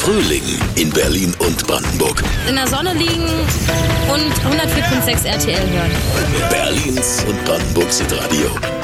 Frühling in Berlin und Brandenburg. In der Sonne liegen und 104.6 RTL hören. Berlins und Brandenburgs Hitradio.